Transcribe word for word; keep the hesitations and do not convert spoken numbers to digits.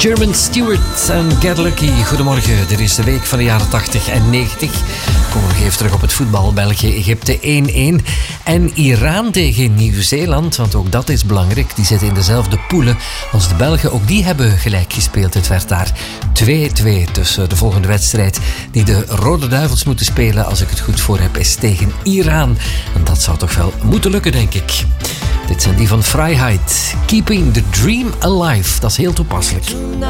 German Stewart en Get Lucky. Goedemorgen, dit is de week van de jaren tachtig en negentig. Komen we nog even terug op het voetbal. België-Egypte één-één. En Iran tegen Nieuw-Zeeland, want ook dat is belangrijk. Die zitten in dezelfde poelen als de Belgen. Ook die hebben gelijk gespeeld. Het werd daar twee-twee. Dus de volgende wedstrijd die de Rode Duivels moeten spelen, als ik het goed voor heb, is tegen Iran. En dat zou toch wel moeten lukken, denk ik. Dit zijn die van Freiheit. Keeping the Dream Alive. Dat is heel toepasselijk.